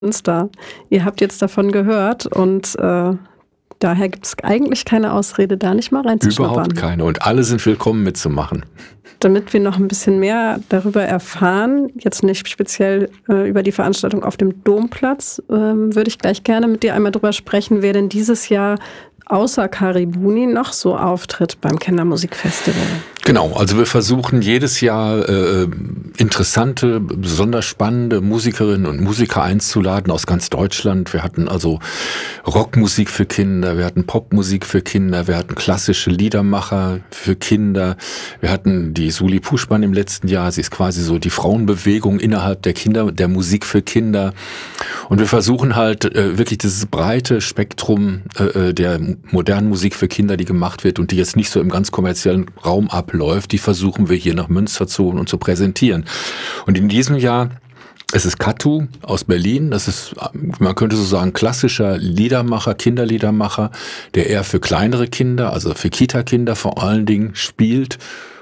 Münster. Ihr habt jetzt davon gehört und daher gibt es eigentlich keine Ausrede, da nicht mal reinzuschnuppern. Überhaupt keine. Und alle sind willkommen mitzumachen. Damit wir noch ein bisschen mehr darüber erfahren, jetzt nicht speziell über die Veranstaltung auf dem Domplatz, würde ich gleich gerne mit dir einmal drüber sprechen, wer denn dieses Jahr außer Karibuni noch so auftritt beim Kindermusikfestival. Genau, also wir versuchen jedes Jahr interessante, besonders spannende Musikerinnen und Musiker einzuladen aus ganz Deutschland. Wir hatten also Rockmusik für Kinder, wir hatten Popmusik für Kinder, wir hatten klassische Liedermacher für Kinder, wir hatten die Suli Puschmann im letzten Jahr, sie ist quasi so die Frauenbewegung innerhalb der Kinder, der Musik für Kinder. Und wir versuchen halt wirklich dieses breite Spektrum der modernen Musik für Kinder, die gemacht wird und die jetzt nicht so im ganz kommerziellen Raum abläuft, die versuchen wir hier nach Münster zu holen und zu präsentieren. Und in diesem Jahr, es ist Katu aus Berlin, das ist, man könnte so sagen, klassischer Liedermacher, Kinderliedermacher, der eher für kleinere Kinder, also für Kita-Kinder vor allen Dingen spielt,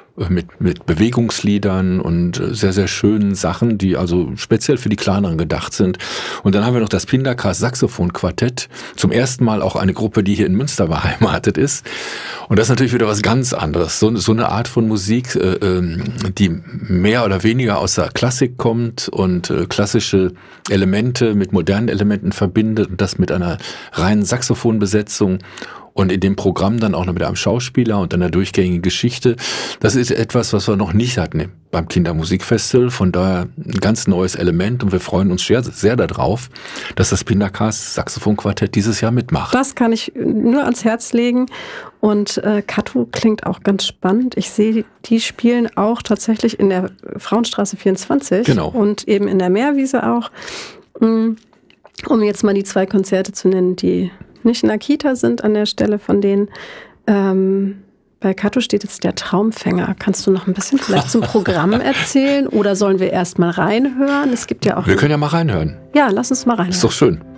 mit Bewegungsliedern und sehr, sehr schönen Sachen, die also speziell für die Kleineren gedacht sind. Und dann haben wir noch das Pindakas Saxophon-Quartett, zum ersten Mal auch eine Gruppe, die hier in Münster beheimatet ist. Und das ist natürlich wieder was ganz anderes. So eine Art von Musik, die mehr oder weniger aus der Klassik kommt und klassische Elemente mit modernen Elementen verbindet und das mit einer reinen Saxophonbesetzung. Und in dem Programm dann auch noch mit einem Schauspieler und einer durchgängigen Geschichte. Das ist etwas, was wir noch nicht hatten beim Kindermusikfestival. Von daher ein ganz neues Element. Und wir freuen uns sehr, sehr darauf, dass das Pindakas Saxophon-Quartett dieses Jahr mitmacht. Das kann ich nur ans Herz legen. Und Katu klingt auch ganz spannend. Ich sehe, die spielen auch tatsächlich in der Frauenstraße 24. Genau. Und eben in der Meerwiese auch. Um jetzt mal die 2 Konzerte zu nennen, die nicht in der Kita sind an der Stelle von denen. Bei Katu steht jetzt der Traumfänger. Kannst du noch ein bisschen vielleicht zum Programm erzählen? Oder sollen wir erst mal reinhören? Es gibt ja auch. Wir können ja mal reinhören. Ja, lass uns mal reinhören. Ist doch schön.